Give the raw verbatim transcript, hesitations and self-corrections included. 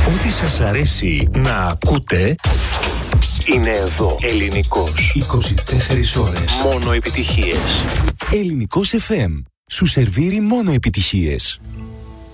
Ό,τι σας αρέσει να ακούτε είναι εδώ. Ελληνικός. είκοσι τέσσερις ώρες. Μόνο επιτυχίες. Ελληνικός εφ εμ. Σου σερβίρει μόνο επιτυχίες.